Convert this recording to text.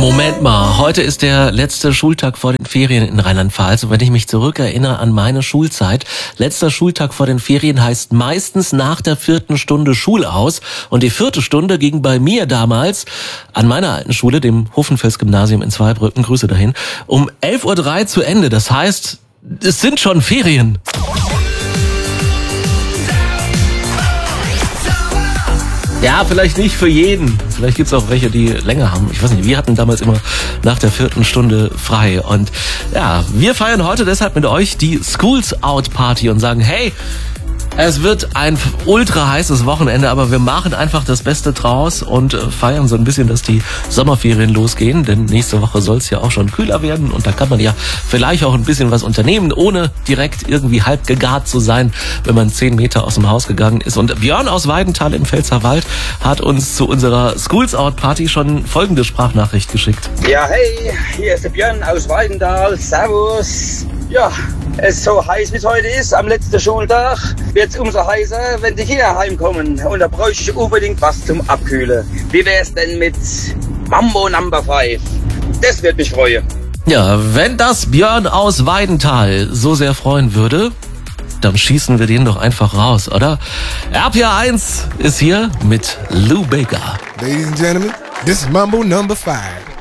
Moment mal, heute ist der letzte Schultag vor den Ferien in Rheinland-Pfalz. Und wenn ich mich zurückerinnere an meine Schulzeit, letzter Schultag vor den Ferien heißt meistens nach der 4. Stunde Schule aus. Und die 4. Stunde ging bei mir damals an meiner alten Schule, dem Hofenfels-Gymnasium in Zweibrücken, Grüße dahin, um 11:03 Uhr zu Ende. Das heißt, es sind schon Ferien. Ja, vielleicht nicht für jeden. Vielleicht gibt's auch welche, die länger haben. Ich weiß nicht, wir hatten damals immer nach der 4. Stunde frei. Und ja, wir feiern heute deshalb mit euch die Schools Out Party und sagen, hey, es wird ein ultra heißes Wochenende, aber wir machen einfach das Beste draus und feiern so ein bisschen, dass die Sommerferien losgehen. Denn nächste Woche soll es ja auch schon kühler werden und da kann man ja vielleicht auch ein bisschen was unternehmen, ohne direkt irgendwie halb gegart zu sein, wenn man 10 Meter aus dem Haus gegangen ist. Und Björn aus Weidenthal im Pfälzerwald hat uns zu unserer Schools Out Party schon folgende Sprachnachricht geschickt. Ja, hey, hier ist der Björn aus Weidenthal. Servus. Ja, es ist so heiß, wie es heute ist, am letzten Schultag, wird es umso heißer, wenn die Kinder heimkommen. Und da bräuchte ich unbedingt was zum Abkühlen. Wie wär's denn mit Mambo Number 5? Das wird mich freuen. Ja, wenn das Björn aus Weidenthal so sehr freuen würde, dann schießen wir den doch einfach raus, oder? RPR1 ist hier mit Lou Bega. Ladies and gentlemen, this is Mambo Number 5.